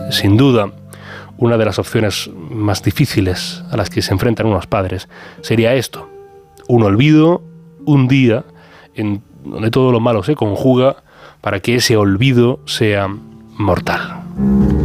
sin duda, una de las opciones más difíciles a las que se enfrentan unos padres sería esto: un olvido, un día en donde todo lo malo se conjuga para que ese olvido sea mortal.